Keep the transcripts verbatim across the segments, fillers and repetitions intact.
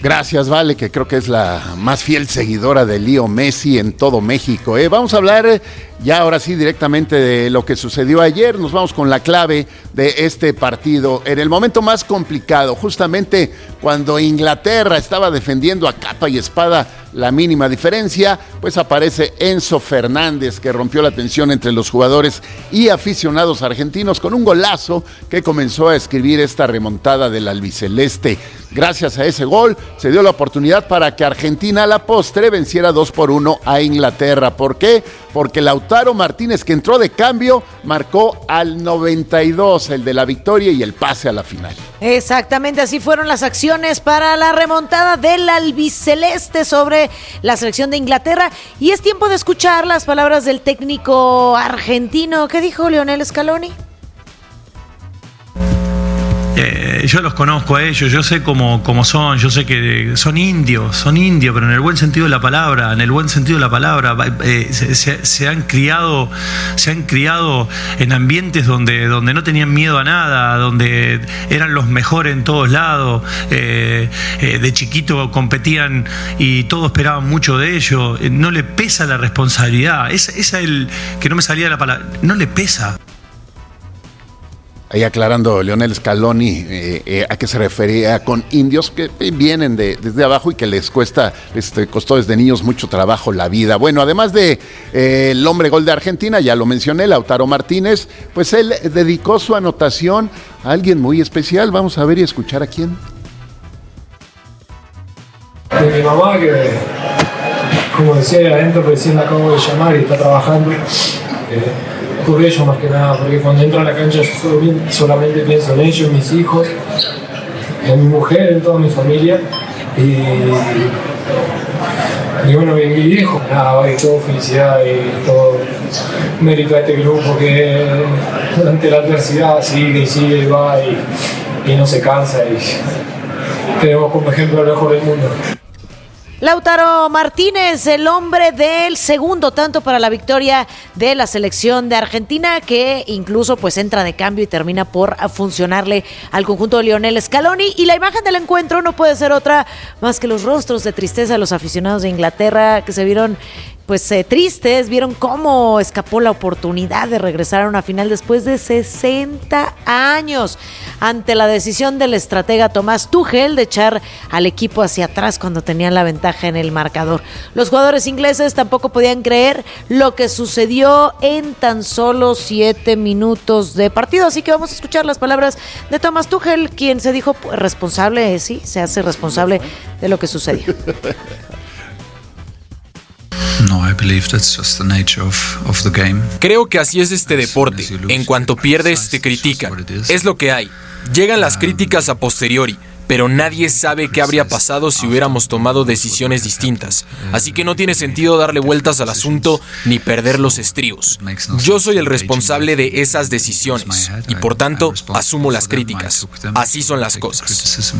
Gracias, Vale, que creo que es la más fiel seguidora de Leo Messi en todo México. ¿eh? Vamos a hablar eh, ya ahora sí directamente de lo que sucedió ayer. Nos vamos con la clave de este partido. En el momento más complicado, justamente cuando Inglaterra estaba defendiendo a capa y espada la mínima diferencia, pues aparece Enzo Fernández, que rompió la tensión entre los jugadores y aficionados argentinos con un golazo que comenzó a escribir esta remontada del albiceleste. Gracias a ese gol se dio la oportunidad para que Argentina a la postre venciera dos por uno a Inglaterra. ¿Por qué? Porque Lautaro Martínez, que entró de cambio, marcó al noventa y dos el de la victoria y el pase a la final. Exactamente, así fueron las acciones para la remontada del albiceleste sobre la selección de Inglaterra. Y es tiempo de escuchar las palabras del técnico argentino. ¿Qué dijo Lionel Scaloni? Eh, yo los conozco a ellos, yo sé cómo, cómo son, yo sé que son indios, son indios, pero en el buen sentido de la palabra, en el buen sentido de la palabra, eh, se, se, se han criado, se han criado en ambientes donde, donde no tenían miedo a nada, donde eran los mejores en todos lados, eh, eh, de chiquito competían y todos esperaban mucho de ellos, eh, no le pesa la responsabilidad, esa es el que no me salía la palabra, no le pesa. Ahí aclarando Lionel Scaloni eh, eh, a qué se refería con indios que vienen de, desde abajo y que les cuesta, les costó desde niños mucho trabajo la vida. Bueno, además de eh, el hombre gol de Argentina, ya lo mencioné, Lautaro Martínez, pues él dedicó su anotación a alguien muy especial. Vamos a ver y escuchar a quién. De mi mamá, que como decía adentro, recién la acabo de llamar y está trabajando. Eh, por ellos más que nada, porque cuando entro a la cancha yo solamente pienso en ellos, en mis hijos, en mi mujer, en toda mi familia y, y bueno, mi, mi viejo, nada, hoy todo felicidad y todo mérito a este grupo que ante la adversidad sigue y sigue y va y, y no se cansa y tenemos como ejemplo lo mejor del mundo. Lautaro Martínez, el hombre del segundo tanto para la victoria de la selección de Argentina, que incluso pues entra de cambio y termina por funcionarle al conjunto de Lionel Scaloni. Y la imagen del encuentro no puede ser otra más que los rostros de tristeza de los aficionados de Inglaterra, que se vieron pues eh, tristes, vieron cómo escapó la oportunidad de regresar a una final después de sesenta años, ante la decisión del estratega Thomas Tuchel de echar al equipo hacia atrás cuando tenían la ventaja en el marcador. Los jugadores ingleses tampoco podían creer lo que sucedió en tan solo siete minutos de partido, así que vamos a escuchar las palabras de Thomas Tuchel, quien se dijo responsable, sí, se hace responsable de lo que sucedió. No, I believe that's just the nature of, of the game. Creo que así es este deporte. En cuanto pierdes, te critican. Es lo que hay. Llegan las críticas a posteriori, pero nadie sabe qué habría pasado si hubiéramos tomado decisiones distintas. Así que no tiene sentido darle vueltas al asunto ni perder los estribos. Yo soy el responsable de esas decisiones y por tanto asumo las críticas. Así son las cosas.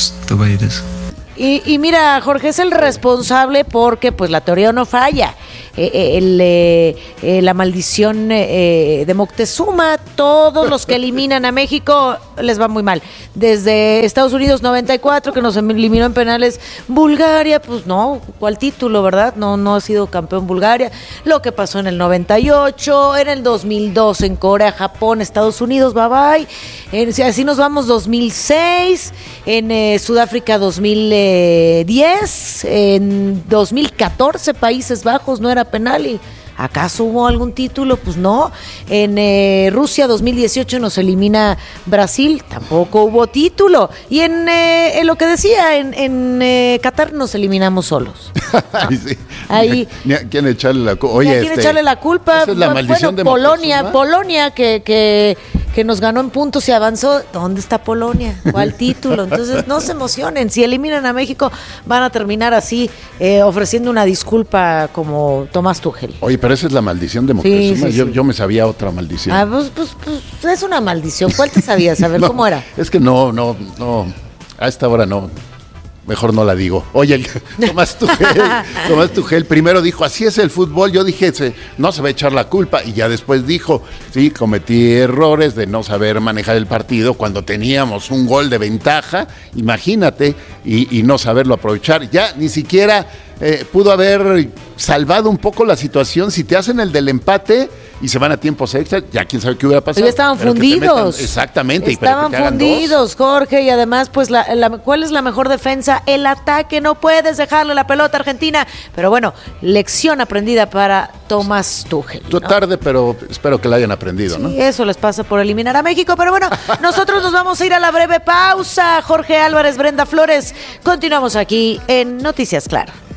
Y, y mira, Jorge, es el responsable porque pues la teoría no falla. Eh, el, eh, eh, la maldición eh, de Moctezuma, todos los que eliminan a México les va muy mal. Desde Estados Unidos noventa y cuatro, que nos eliminó en penales, Bulgaria, pues no, ¿cuál título, verdad? No, no ha sido campeón Bulgaria. Lo que pasó en el noventa y ocho, en el dos mil dos en Corea, Japón, Estados Unidos, bye bye. En, así nos vamos dos mil seis, en eh, Sudáfrica dos mil diez, en dos mil catorce Países Bajos no era penal y ¿acaso hubo algún título? Pues no. En eh, Rusia dos mil dieciocho nos elimina Brasil, tampoco hubo título. Y en, eh, en lo que decía, en, en eh, Qatar nos eliminamos solos. Ay, sí. Ahí, ni a quién echarle la culpa. Oye, ¿a quién este, echarle la culpa? Esa es la maldición bueno, de Polonia, Moctezuma. Polonia que, que, que nos ganó en puntos y avanzó. ¿Dónde está Polonia? ¿Cuál título? Entonces no se emocionen. Si eliminan a México, van a terminar así, eh, ofreciendo una disculpa como Thomas Tuchel. Oye, pero esa es la maldición de Moctezuma. Sí, sí, yo, sí. yo me sabía otra maldición. Ah, pues, pues, pues es una maldición. ¿Cuál te sabías? A ver, No, ¿cómo era? Es que no, no, no. A esta hora no. mejor no la digo. Oye, Tomás Tuchel, Tomás Tuchel primero dijo, así es el fútbol. Yo dije, se, no se va a echar la culpa. Y ya después dijo, sí, cometí errores de no saber manejar el partido cuando teníamos un gol de ventaja, imagínate, y, y no saberlo aprovechar. Ya ni siquiera eh, pudo haber salvado un poco la situación. Si te hacen el del empate y se van a tiempos extra, ya quién sabe qué hubiera pasado. Pero estaban pero fundidos. Metan, exactamente. Estaban y pero que fundidos, Jorge, y además, pues, la, la, ¿cuál es la mejor defensa? El ataque, no puedes dejarle la pelota a Argentina. Pero bueno, lección aprendida para Tomás Tuchel, Tú ¿no? tarde, pero espero que la hayan aprendido, Sí, ¿no? eso les pasa por eliminar a México, pero bueno, nosotros nos vamos a ir a la breve pausa. Jorge Álvarez, Brenda Flores, continuamos aquí en Noticias Claro.